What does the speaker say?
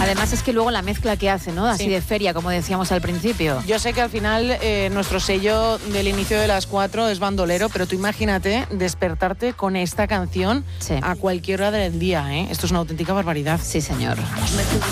Además es que luego la mezcla que hace, ¿no? Así Sí. de feria, como decíamos al principio. Yo sé que al final nuestro sello del inicio de las 4 es bandolero, pero tú imagínate despertarte con esta canción Sí. a cualquier hora del día, ¿eh? Esto es una auténtica barbaridad. Sí, señor.